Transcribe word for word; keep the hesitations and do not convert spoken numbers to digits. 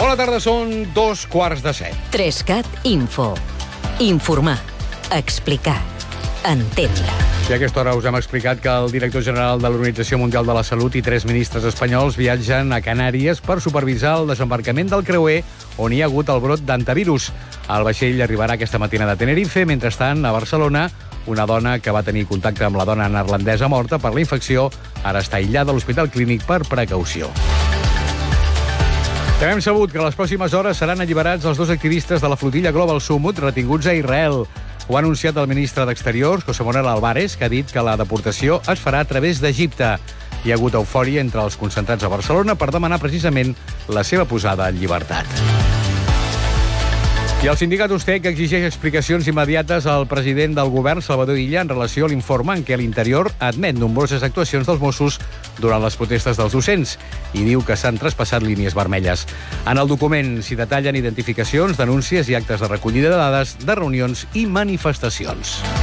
Bona tarda, són dos quarts de set. Trescat Info. Informar, explicar, entendre. I a aquesta hora us hem explicat que el director general de l'Organització Mundial de la Salut i tres ministres espanyols viatgen a Canàries per supervisar el desembarcament del creuer on hi ha hagut el brot d'antivirus. El vaixell arribarà aquesta matina de Tenerife. Mentrestant, a Barcelona, una dona que va tenir contacte amb la dona neerlandesa morta per la infecció ara està aïllada a l'Hospital Clínic per precaució. També hem sabut que a les pròximes hores seran alliberats els dos activistes de la flotilla Global Summit retinguts a Israel. Ho ha anunciat el ministre d'Exteriors, José Manuel Álvarez, que ha dit que la deportació es farà a través d'Egipte. Hi ha hagut eufòria entre els concentrats a Barcelona per demanar precisament la seva posada en llibertat. I el sindicat Ustec exigeix explicacions immediates al president del govern, Salvador Illa, en relació a l'informe en què l'Interior admet nombroses actuacions dels Mossos durant les protestes dels docents i diu que s'han traspassat línies vermelles. En el document s'hi detallen identificacions, denúncies i actes de recollida de dades de reunions i manifestacions.